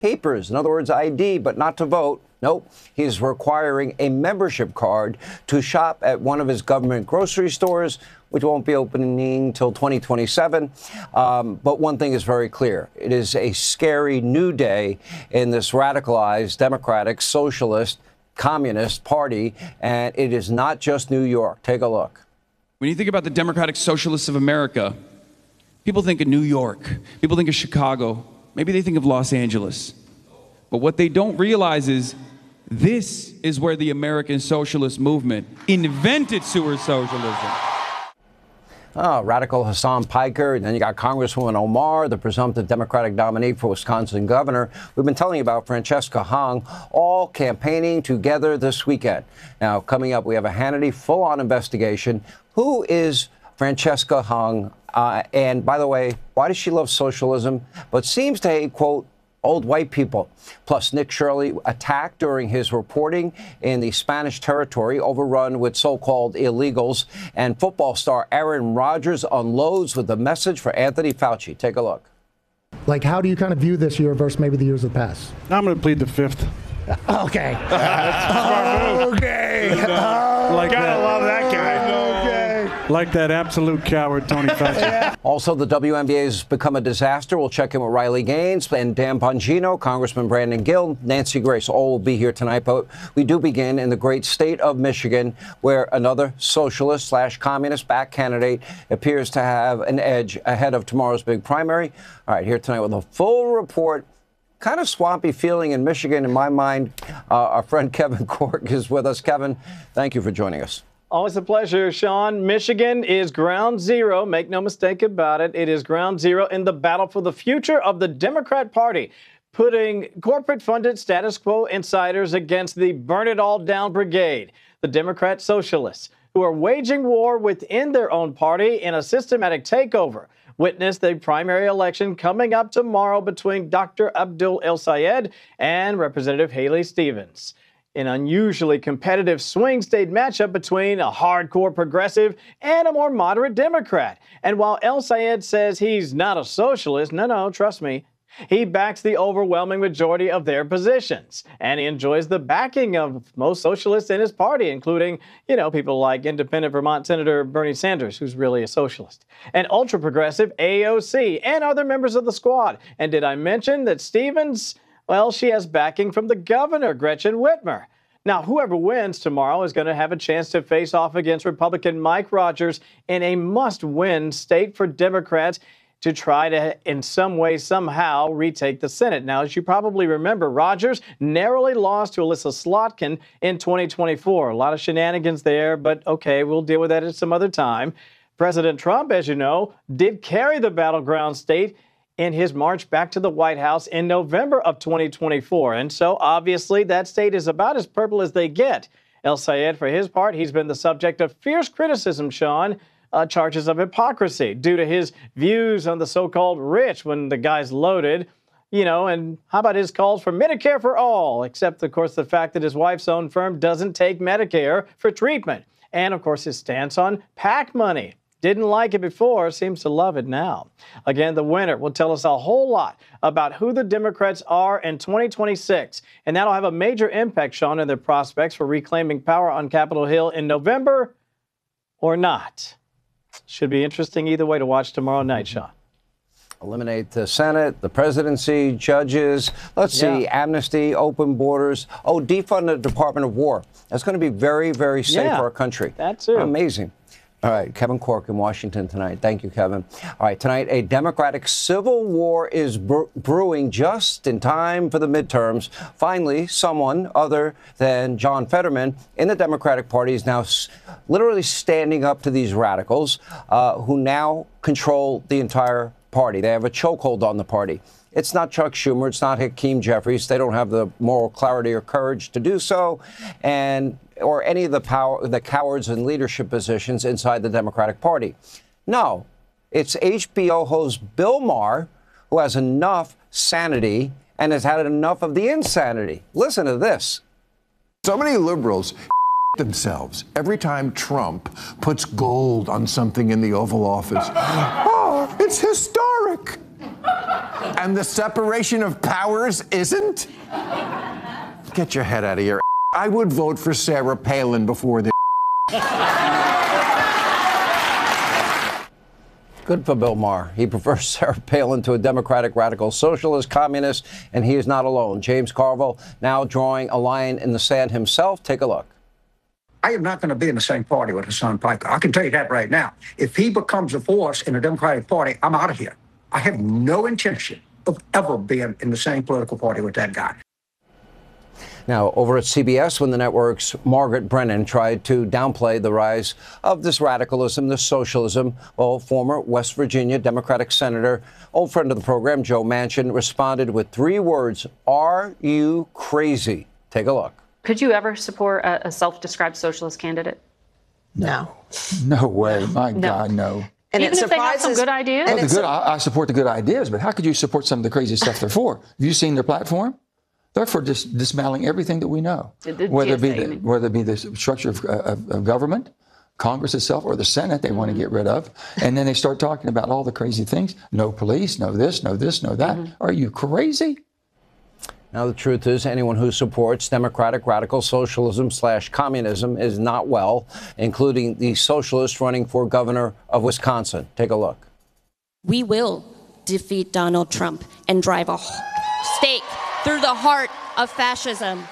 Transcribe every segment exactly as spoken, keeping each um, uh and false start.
papers, in other words, I D, but not to vote. Nope. He's requiring a membership card to shop at one of his government grocery stores, which won't be opening until twenty twenty-seven. Um, but one thing is very clear. It is a scary new day in this radicalized Democratic, Socialist, Communist Party, and it is not just New York. Take a look. When you think about the Democratic Socialists of America, people think of New York. People think of Chicago. Maybe they think of Los Angeles. But what they don't realize is this is where the American Socialist movement invented sewer socialism. Oh, radical Hassan Piker. And then you got Congresswoman Omar, the presumptive Democratic nominee for Wisconsin governor. We've been telling you about Francesca Hong, all campaigning together this weekend. Now, coming up, we have a Hannity full-on investigation. Who is Francesca Hong? Uh, and by the way, why does she love socialism, but seems to hate, quote, old white people? Plus, Nick Shirley attacked during his reporting in the Spanish territory overrun with so-called illegals. And football star Aaron Rodgers unloads with a message for Anthony Fauci. Take a look. Like, how do you kind of view this year versus maybe the years of the past? I'm going to plead the fifth. Okay. okay. Uh, like Gotta that. love that guy. Like that absolute coward, Tony Fauci. Yeah. Also, the W N B A has become a disaster. We'll check in with Riley Gaines and Dan Bongino, Congressman Brandon Gill, Nancy Grace. All will be here tonight. But we do begin in the great state of Michigan, where another socialist slash communist backed candidate appears to have an edge ahead of tomorrow's big primary. All right, here tonight with a full report. Kind of swampy feeling in Michigan, in my mind. Uh, our friend Kevin Corke is with us. Kevin, thank you for joining us. Always a pleasure, Sean. Michigan is ground zero. Make no mistake about it. It is ground zero in the battle for the future of the Democrat Party, putting corporate-funded status quo insiders against the burn-it-all-down brigade, the Democrat Socialists, who are waging war within their own party in a systematic takeover. Witness the primary election coming up tomorrow between Doctor Abdul El-Sayed and Representative Haley Stevens. An unusually competitive swing state matchup between a hardcore progressive and a more moderate Democrat. And while El-Sayed says he's not a socialist, no, no, trust me, he backs the overwhelming majority of their positions. And he enjoys the backing of most socialists in his party, including, you know, people like independent Vermont Senator Bernie Sanders, who's really a socialist, and ultra-progressive A O C and other members of the squad. And did I mention that Stevens... Well, she has backing from the governor, Gretchen Whitmer. Now, whoever wins tomorrow is going to have a chance to face off against Republican Mike Rogers in a must-win state for Democrats to try to, in some way, somehow, retake the Senate. Now, as you probably remember, Rogers narrowly lost to Alyssa Slotkin in twenty twenty-four. A lot of shenanigans there, but okay, we'll deal with that at some other time. President Trump, as you know, did carry the battleground state in his march back to the White House in November of twenty twenty-four. And so, obviously, that state is about as purple as they get. El-Sayed, for his part, he's been the subject of fierce criticism, Sean, uh, charges of hypocrisy due to his views on the so-called rich when the guy's loaded. You know, and how about his calls for Medicare for all, except, of course, the fact that his wife's own firm doesn't take Medicare for treatment. And, of course, his stance on PAC money. Didn't like it before, seems to love it now. Again, the winner will tell us a whole lot about who the Democrats are in twenty twenty-six. And that'll have a major impact, Sean, in their prospects for reclaiming power on Capitol Hill in November or not. Should be interesting either way to watch tomorrow night, Sean. Eliminate the Senate, the presidency, judges. Let's see, yeah. Amnesty, open borders. Oh, defund the Department of War. That's going to be very, very safe yeah, for our country. That's it. Amazing. All right, Kevin Corke in Washington tonight. Thank you, Kevin. All right, tonight, a Democratic civil war is bre- brewing just in time for the midterms. Finally, someone other than John Fetterman in the Democratic Party is now s- literally standing up to these radicals uh, who now control the entire party. They have a chokehold on the party. It's not Chuck Schumer. It's not Hakeem Jeffries. They don't have the moral clarity or courage to do so. And or any of the power, the cowards in leadership positions inside the Democratic Party. No, it's H B O host Bill Maher, who has enough sanity and has had enough of the insanity. Listen to this. So many liberals themselves every time Trump puts gold on something in the Oval Office. Oh, it's historic. and the separation of powers isn't? Get your head out of here. I would vote for Sarah Palin before this. Good for Bill Maher. He prefers Sarah Palin to a Democratic radical socialist communist, and he is not alone. James Carville now drawing a line in the sand himself. Take a look. I am not going to be in the same party with Hassan Piker. I can tell you that right now. If he becomes a force in the Democratic Party, I'm out of here. I have no intention of ever being in the same political party with that guy. Now, over at C B S, when the network's Margaret Brennan tried to downplay the rise of this radicalism, this socialism, well, former West Virginia Democratic Senator, old friend of the program, Joe Manchin, responded with three words: "Are you crazy?" Take a look. Could you ever support a, a self-described socialist candidate? No. No way. My No. God, no. And Even if they have some good ideas? Oh, the good, I, I support the good ideas, but how could you support some of the crazy stuff they're for? Have you seen their platform? They're for dis- dismantling everything that we know, The- the whether it be G S A, the, whether it be the structure of, of, of government, Congress itself, or the Senate. They mm-hmm. want to get rid of, and then they start talking about all the crazy things: no police, no this, no this, no that. Mm-hmm. Are you crazy? Now, the truth is, anyone who supports democratic radical socialism slash communism is not well, including the socialist running for governor of Wisconsin. Take a look. We will defeat Donald Trump and drive a stake through the heart of fascism.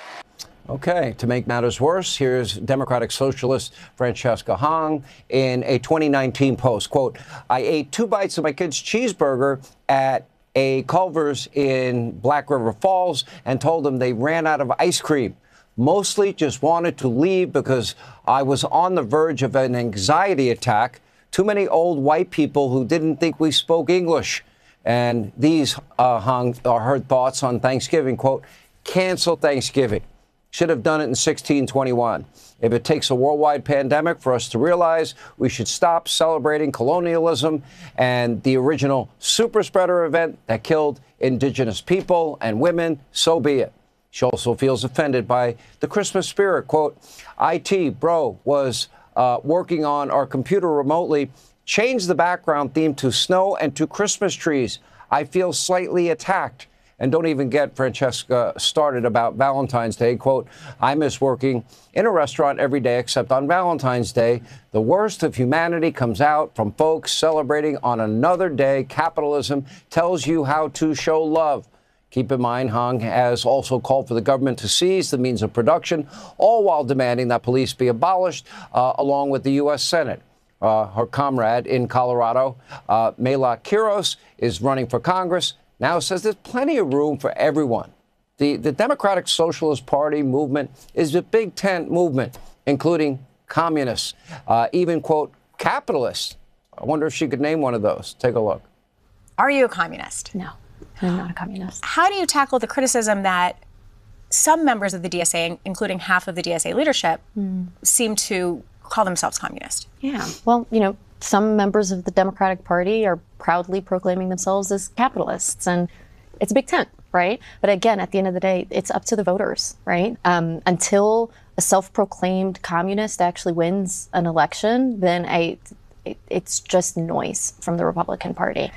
Okay, to make matters worse, here's Democratic Socialist Francesca Hong in a twenty nineteen post. Quote, "I ate two bites of my kid's cheeseburger at a Culver's in Black River Falls and told them they ran out of ice cream. Mostly just wanted to leave because I was on the verge of an anxiety attack. Too many old white people who didn't think we spoke English." And these uh, hung, are her thoughts on Thanksgiving. Quote, "Cancel Thanksgiving. Should have done it in sixteen twenty-one. If it takes a worldwide pandemic for us to realize we should stop celebrating colonialism and the original super spreader event that killed indigenous people and women, so be it." She also feels offended by the Christmas spirit. Quote, "I T bro was uh, working on our computer remotely. Changed the background theme to snow and to Christmas trees. I feel slightly attacked." And don't even get Francesca started about Valentine's Day. Quote, "I miss working in a restaurant every day except on Valentine's Day. The worst of humanity comes out from folks celebrating on another day. Capitalism tells you how to show love." Keep in mind, Hong has also called for the government to seize the means of production, all while demanding that police be abolished, uh, along with the U S Senate. Uh, her comrade in Colorado, uh, Mela Quiros, is running for Congress, now says there's plenty of room for everyone. The, the Democratic Socialist Party movement is a big tent movement, including communists, uh, even, quote, capitalists. I wonder if she could name one of those. Take a look. Are you a communist? No, I'm not a communist. How do you tackle the criticism that some members of the D S A, including half of the D S A leadership, mm. seem to call themselves communist? Yeah, well, you know, some members of the Democratic Party are proudly proclaiming themselves as capitalists, and it's a big tent, right? But again, at the end of the day, it's up to the voters, right? Um, until a self-proclaimed communist actually wins an election, then I, it, it's just noise from the Republican Party.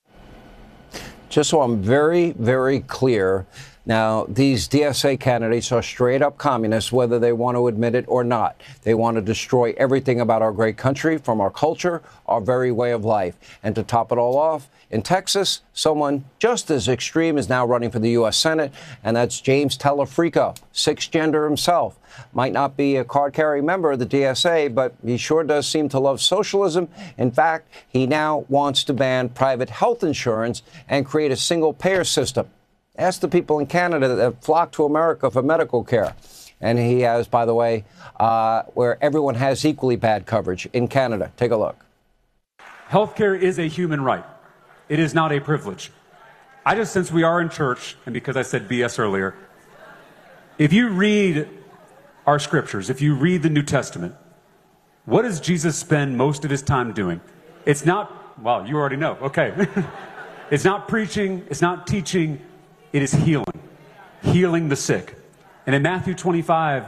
Just so I'm very, very clear, now, these D S A candidates are straight up communists, whether they want to admit it or not. They want to destroy everything about our great country, from our culture, our very way of life. And to top it all off, in Texas, someone just as extreme is now running for the U S Senate, and that's James Telefrico, six-gender himself. Might not be a card-carrying member of the D S A, but he sure does seem to love socialism. In fact, he now wants to ban private health insurance and create a single-payer system. Ask the people in Canada that flock to America for medical care. And he has, by the way, uh, where everyone has equally bad coverage in Canada. Take a look. Healthcare is a human right. It is not a privilege. I just, since we are in church, and because I said B S earlier, if you read our scriptures, if you read the New Testament, what does Jesus spend most of his time doing? It's not, well, you already know, okay. It's not preaching, it's not teaching, it is healing, healing the sick. And in Matthew twenty-five,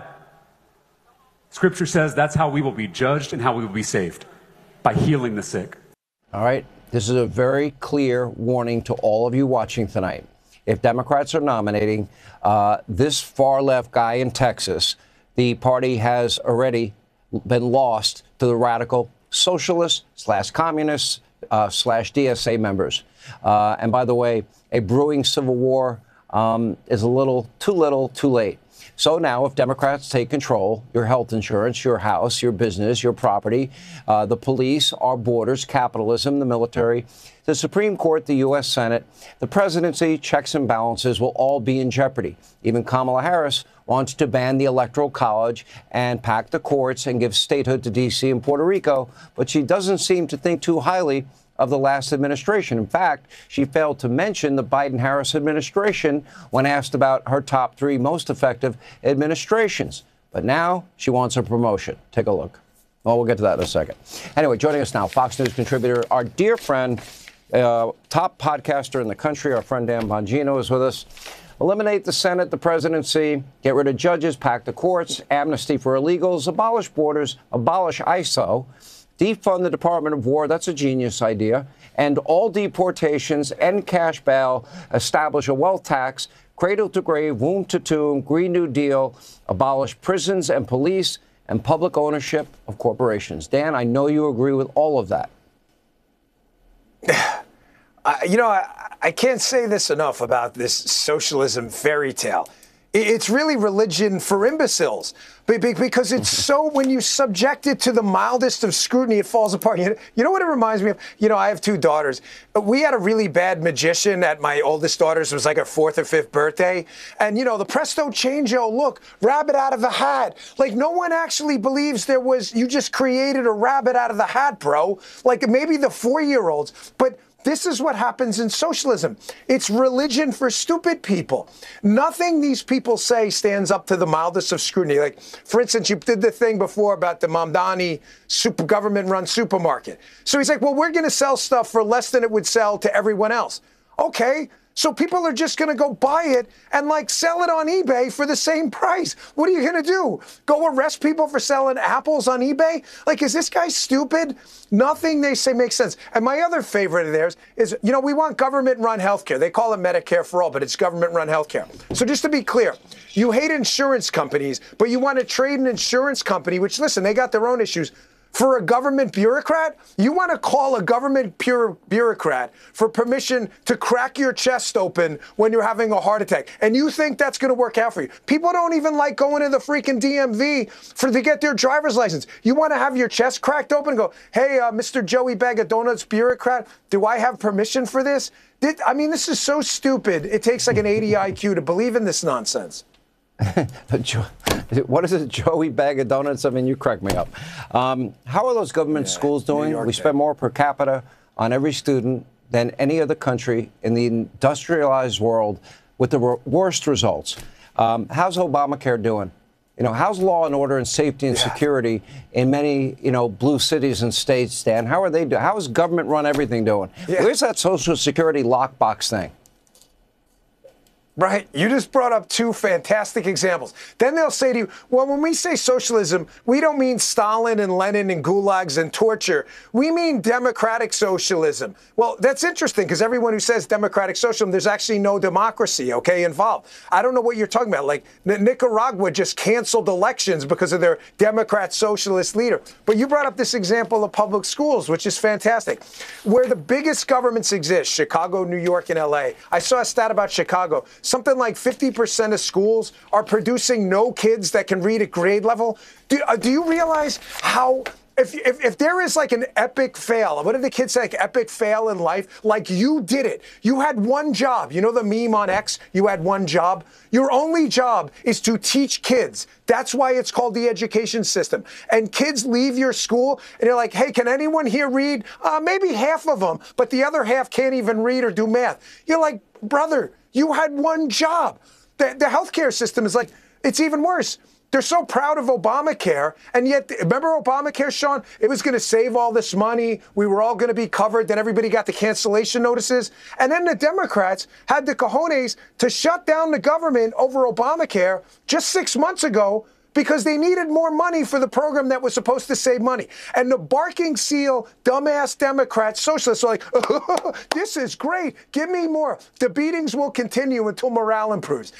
Scripture says that's how we will be judged and how we will be saved, by healing the sick. All right. This is a very clear warning to all of you watching tonight. If Democrats are nominating uh, this far-left guy in Texas, the party has already been lost to the radical socialists slash communists uh, slash D S A members. Uh, and by the way, a brewing civil war um, is a little too little, too late. So now, if Democrats take control, your health insurance, your house, your business, your property, uh, the police, our borders, capitalism, the military, the Supreme Court, the U S Senate, the presidency, checks and balances will all be in jeopardy. Even Kamala Harris wants to ban the Electoral College and pack the courts and give statehood to D C and Puerto Rico, but she doesn't seem to think too highly of the last administration. In fact, she failed to mention the Biden-Harris administration when asked about her top three most effective administrations. But now she wants a promotion. Take a look. Well, we'll get to that in a second. Anyway, joining us now, Fox News contributor, our dear friend, uh, top podcaster in the country, our friend Dan Bongino is with us. Eliminate the Senate, the presidency, get rid of judges, pack the courts, amnesty for illegals, abolish borders, abolish I S O, defund the Department of War, that's a genius idea, end all deportations, end cash bail, establish a wealth tax, cradle to grave, womb to tomb, Green New Deal, abolish prisons and police, and public ownership of corporations. Dan, I know you agree with all of that. Uh, you know, I, I can't say this enough about this socialism fairy tale. It's really religion for imbeciles, because it's so, when you subject it to the mildest of scrutiny, it falls apart. You know what it reminds me of? You know, I have two daughters. We had a really bad magician at my oldest daughter's. It was like her fourth or fifth birthday. And, you know, the presto changeo, look, rabbit out of the hat. Like, no one actually believes there was, you just created a rabbit out of the hat, bro. Like, maybe the four-year-olds. But this is what happens in socialism. It's religion for stupid people. Nothing these people say stands up to the mildest of scrutiny. Like, for instance, you did the thing before about the Mamdani super government-run supermarket. So he's like, well, we're going to sell stuff for less than it would sell to everyone else. Okay. So people are just going to go buy it and, like, sell it on eBay for the same price. What are you going to do? Go arrest people for selling apples on eBay? Like, is this guy stupid? Nothing they say makes sense. And my other favorite of theirs is, you know, we want government-run health care. They call it Medicare for all, but it's government-run health care. So just to be clear, you hate insurance companies, but you want to trade an insurance company, which, listen, they got their own issues, for a government bureaucrat? You want to call a government pure bureaucrat for permission to crack your chest open when you're having a heart attack, and you think that's going to work out for you? People don't even like going to the freaking D M V for to get their driver's license. You want to have your chest cracked open and go, hey, uh, Mister Joey Bag of Donuts bureaucrat, do I have permission for this? Did, I mean, this is so stupid. It takes like an eighty I Q to believe in this nonsense. What is it, Joey Bag of Donuts? I mean, you crack me up. Um, how are those government yeah, schools doing? We spend more per capita on every student than any other country in the industrialized world, with the worst results. Um, how's Obamacare doing? You know, how's law and order and safety and yeah. security in many, you know, blue cities and states, Dan? How are they doing? How is government-run everything doing? Yeah. Where's that Social Security lockbox thing? Right. You just brought up two fantastic examples. Then they'll say to you, well, when we say socialism, we don't mean Stalin and Lenin and gulags and torture. We mean democratic socialism. Well, that's interesting, because everyone who says democratic socialism, there's actually no democracy, okay, involved. I don't know what you're talking about. Like, Nicaragua just canceled elections because of their Democrat socialist leader. But you brought up this example of public schools, which is fantastic. Where the biggest governments exist, Chicago, New York, and L A. I saw a stat about Chicago. Something like fifty percent of schools are producing no kids that can read at grade level. Do, uh, do you realize how, if, if if there is like an epic fail, what did the kids say, like epic fail in life? Like, you did it. You had one job. You know the meme on X? You had one job. Your only job is to teach kids. That's why it's called the education system. And kids leave your school and you're like, hey, can anyone here read? Uh, maybe half of them, but the other half can't even read or do math. You're like, brother, you had one job. The, the healthcare system is like, it's even worse. They're so proud of Obamacare, and yet, remember Obamacare, Sean? It was going to save all this money. We were all going to be covered. Then everybody got the cancellation notices. And then the Democrats had the cojones to shut down the government over Obamacare just six months ago, because they needed more money for the program that was supposed to save money. And the barking seal, dumbass Democrats, socialists are like, oh, this is great. Give me more. The beatings will continue until morale improves.